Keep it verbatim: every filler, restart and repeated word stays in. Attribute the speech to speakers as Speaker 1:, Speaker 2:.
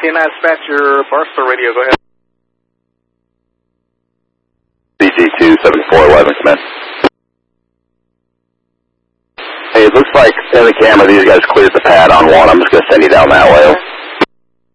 Speaker 1: C N I dispatcher, Barstow Radio, go ahead.
Speaker 2: C G two seven four eleven, come in. Hey, it looks like in the camera these guys cleared the pad on one. I'm just going to send you down that way.